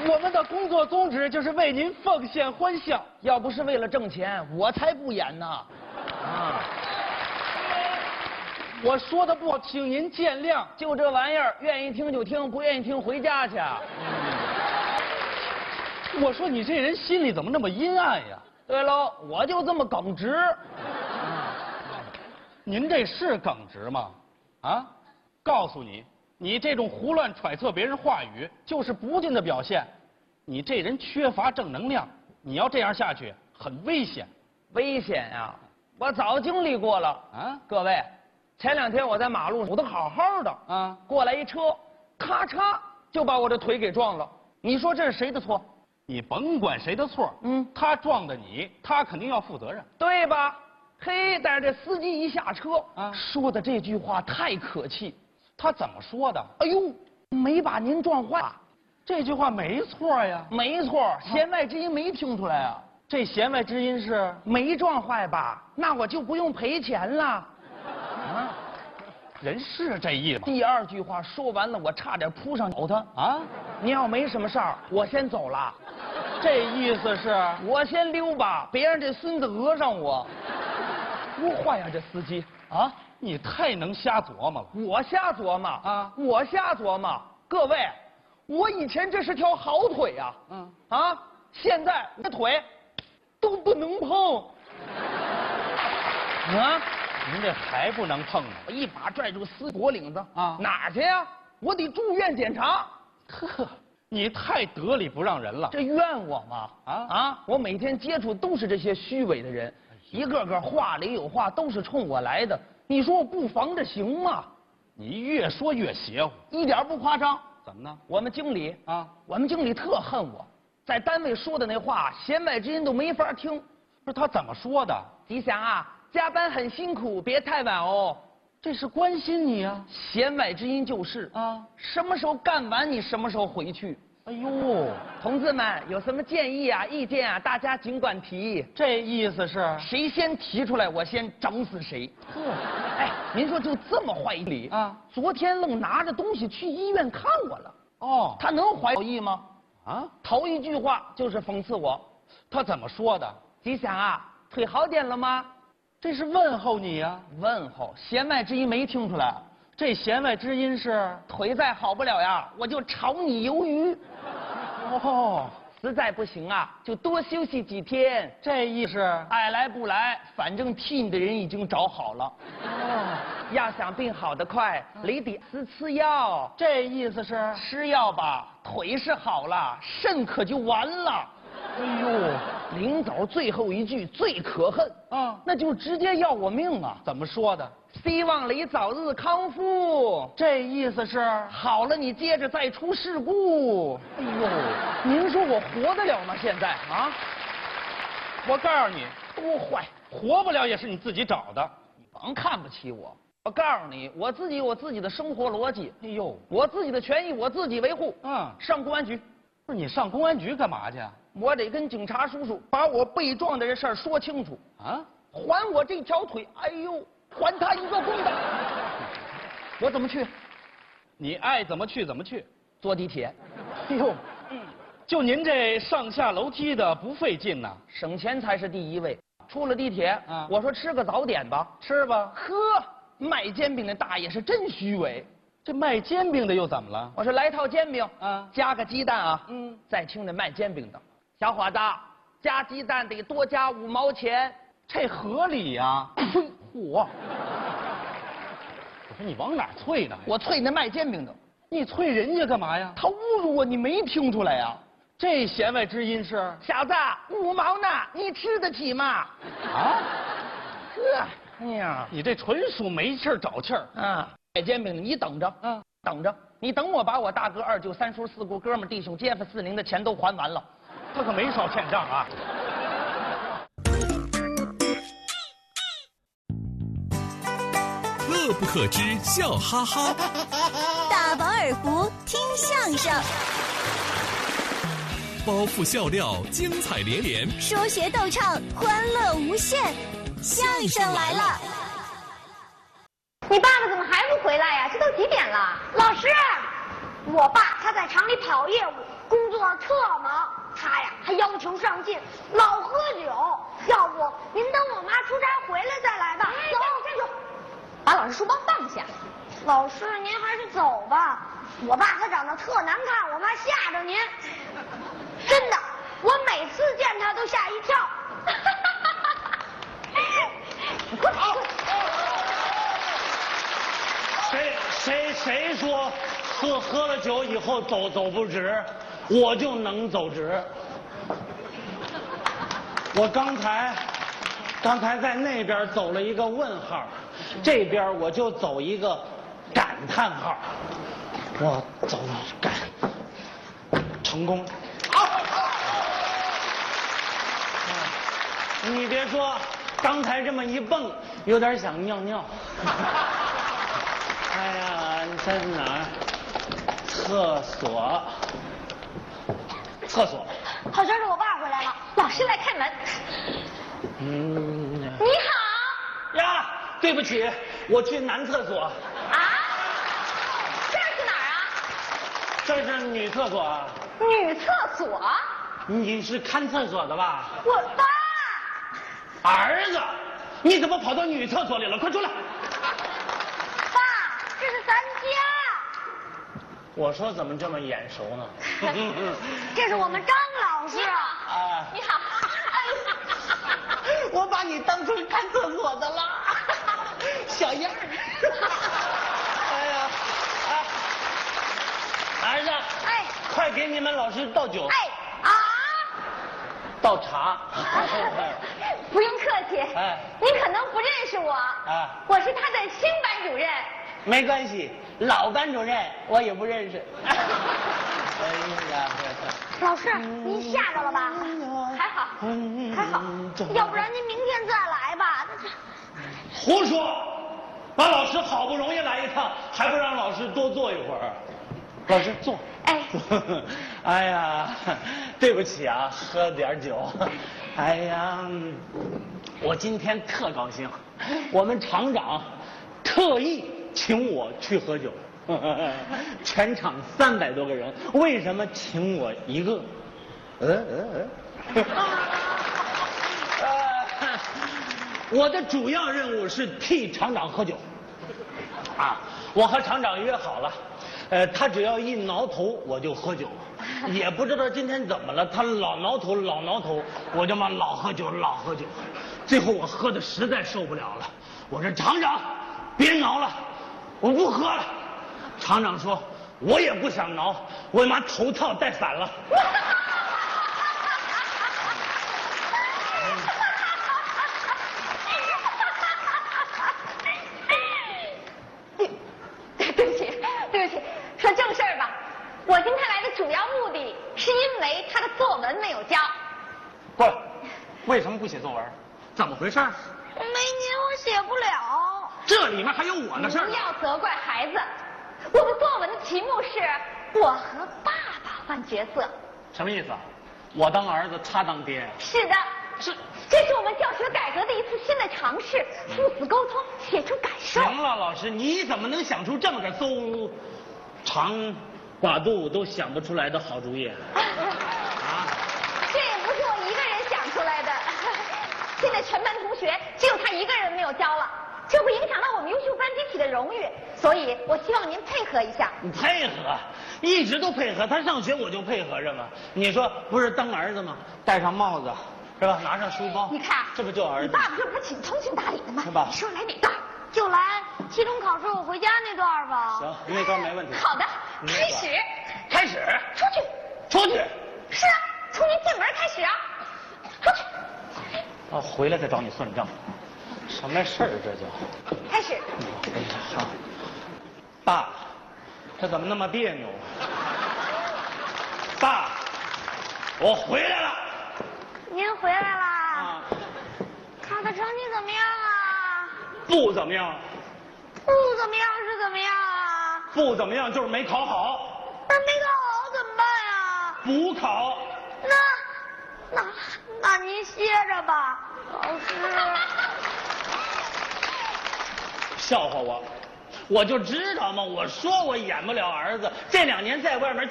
我们的工作宗旨就是为您奉献欢笑， 要不是为了挣钱，我才不演呢。啊， 我说的不好，请您见谅。 就这玩意儿，愿意听就听，不愿意听回家去。 我说你这人心里怎么那么阴暗呀？ 对喽，我就这么耿直。 您这是耿直吗？啊，告诉你，你这种胡乱揣测别人话语，就是不敬的表现。你这人缺乏正能量，你要这样下去，很危险。 危险呀！我早经历过了啊！ 各位，前2天我在马路走得好好的啊， 过来一车，咔嚓就把我这腿给撞了。你说这是谁的错？ 你甭管谁的错，他撞的你，他肯定要负责任， 对吧？嘿，但是这司机一下车啊， 说的这句话太可气。 他怎么说的？ 哎呦，没把您撞坏。 这句话没错呀。 没错，弦外之音没听出来啊。 这弦外之音是没撞坏吧？那我就不用赔钱了。啊， 人是这意思吗？ 第2句话说完了，我差点扑上咬他啊！ 你要没什么事儿，我先走了。 这意思是我先溜吧，别让这孙子讹上我。多坏呀，这司机啊！ 你太能瞎琢磨了。 我瞎琢磨啊！ 我瞎琢磨。各位，我以前这是条好腿呀。啊，现在我的腿都不能碰。啊！ 您这还不能碰呢？ 我一把拽住司机脖领子啊！ 哪儿去呀？我得住院检查。 呵，你太得理不让人了。 这怨我吗？我每天接触都是这些虚伪的人，一个个话里有话，都是冲我来的。你说我不防着行吗？ 你越说越邪乎， 一点不夸张。 怎么呢？ 我们经理我们经理特恨我，在单位说的那话，弦外之音都没法听。 不是他怎么说的？ 吉祥啊，加班很辛苦，别太晚哦。 这是关心你啊。 弦外之音就是什么时候干完你什么时候回去。 哎呦， 同志们有什么建议啊、意见啊，大家尽管提。 这意思是谁先提出来，我先整死谁。哎，您说就这么坏理啊？昨天愣拿着东西去医院看我了。哦，他能怀好意吗？啊，头1句话就是讽刺我。 他怎么说的？ 吉祥啊，腿好点了吗？ 这是问候你呀。 问候，弦外之音没听出来。 这弦外之音是腿再好不了呀，我就炒你鱿鱼。 哦， 实在不行啊，就多休息几天。 这意思爱来不来，反正替你的人已经找好了。哦，要想病好得快，你得吃药。 这意思是吃药吧，腿是好了，肾可就完了。哎呦，临走最后1句最可恨那就直接要我命啊！ 怎么说的？ 希望你早日康复。 这意思是好了，你接着再出事故。哎呦，您说我活得了吗？现在啊？ 我告诉你， 多坏， 活不了也是你自己找的。 你甭看不起我。我告诉你，我自己有自己的生活逻辑。 哎呦， 我自己的权益我自己维护。上公安局。 不是你上公安局干嘛去？ 我得跟警察叔叔把我被撞的这事儿说清楚啊！还我这条腿，哎呦，还他一个公道！我怎么去？ 你爱怎么去怎么去。 坐地铁。 哎呦，就您这上下楼梯的不费劲呐， 省钱才是第1位。出了地铁我说吃个早点吧， 吃吧。 呵，卖煎饼的大爷是真虚伪。 这卖煎饼的又怎么了？ 我说来套煎饼加个鸡蛋啊。再听那卖煎饼的，小伙子，加鸡蛋得多加5毛钱， 这合理呀。 嚯！我说你往哪啐呢？ 我啐那卖煎饼的。 你啐人家干嘛呀？ 他侮辱我，你没听出来呀？ 这弦外之音是小子，5毛呢，你吃得起吗？啊？呵，哎呀， 你这纯属没气儿找气儿啊！卖煎饼的，你等着，等着，你等我把我大哥、二舅、三叔、四姑、哥们、弟兄、街坊、四邻的钱都还完了， 他可没少欠账啊。 乐不可支，笑哈哈； 大饱耳福，听相声； 包袱笑料，精彩连连； 说学逗唱，欢乐无限。相声来了！ 你爸爸怎么还不回来呀？这都几点了？ 老师， 我爸他在厂里跑业务，工作特忙，他呀还要求上进，老喝酒。要不您等我妈出差回来再来吧。走，站住！ 把老师书包放下。 老师您还是走吧。我爸他长得特难看，我怕吓着您。真的，我每次见他都吓一跳。 谁说喝了酒以后走不直，我就能走直。我刚才在那边走了一个问号，这边我就走一个感叹号。我走成功。你别说，刚才这么一蹦，有点想尿尿。哎呀，你在哪儿？厕所。 好像是我爸回来了， 老师来开门。 你好。 呀，对不起，我去男厕所。 啊？这是哪儿啊？ 这是女厕所啊。 女厕所？ 你是看厕所的吧？ 我爸。 儿子，你怎么跑到女厕所里了？快出来！ 爸，这是咱家。 我说怎么这么眼熟呢？ 这是我们张老师。 啊， 你好。 我把你当成看厕所的了，小样儿。哎呀，儿子， 哎， 快给你们老师倒酒。 哎啊， 倒茶。 不用客气。 哎， 您可能不认识我。 啊， 我是他的新班主任。 没关系，老班主任我也不认识。哎呀， 老师，您吓着了吧？ 还好，还好。 要不然您明天再来吧。 胡说！把老师好不容易来一趟，还不让老师多坐一会儿？老师坐。 哎。 哎呀，对不起啊，喝点酒。哎呀，我今天特高兴，我们厂长特意请我去喝酒。全场300多个人，为什么请我一个？我的主要任务是替厂长喝酒。啊，我和厂长约好了，他只要一挠头我就喝酒，也不知道今天怎么了，他老挠头，我就嘛老喝酒。最后我喝的实在受不了了，我说厂长，别挠了，我不喝了。厂长说，我也不想挠，我妈头套戴反了。 对不起，说正事儿吧。我今天来的主要目的是因为他的作文没有交。 不，为什么不写作文？怎么回事？ 没您我写不了。 这里面还有我的事儿。 不要责怪孩子。我的作文的题目是我和爸爸换角色。 什么意思啊？我当儿子，他当爹。 是的，这是我们教学改革的一次新的尝试，父子沟通，写出感受。 行了，老师，你怎么能想出这么个邹长寡肚都想不出来的好主意？啊？ 这也不是我一个人想出来的，现在全班同学只有他一个人没有交了，这会影响到我们优秀班集体的荣誉，所以我希望您配合一下。 你配合，一直都配合，他上学我就配合着嘛。你说不是当儿子吗？戴上帽子，是吧？拿上书包， 你看， 这不就儿子？ 你爸爸这不是挺通情达理的吗？ 是吧？ 你说来哪段？ 就来期中考试我回家那段吧。 行，那段没问题。 好的，开始。 开始。 出去。 是啊，从您进门开始啊。出去。 啊，回来再找你算账。什么事儿这叫？ 开始。 好。爸，这怎么那么别扭？爸，我回来了。 您回来啦？ 啊。 考的成绩怎么样啊？ 不怎么样。 不怎么样是怎么样啊？ 不怎么样就是没考好。 那没考好怎么办呀？ 补考。 那您歇着吧，老师。 笑话我， 我就知道嘛，我说我演不了儿子，这2年在外面